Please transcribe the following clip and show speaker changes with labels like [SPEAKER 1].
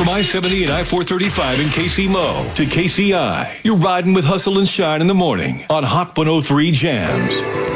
[SPEAKER 1] From I-70 and I-435 in KC-Mo to KCI, you're riding with Hustle and Shine in the morning on Hot 103 Jams.